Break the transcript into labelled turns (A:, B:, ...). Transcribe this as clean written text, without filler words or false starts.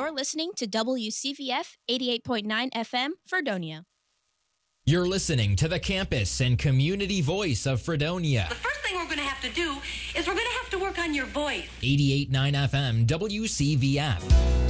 A: You're listening to WCVF 88.9 FM, Fredonia.
B: You're listening to the campus and community voice of Fredonia.
C: The first thing we're going to have to do is we're going to have to work on your voice.
B: 88.9 FM, WCVF.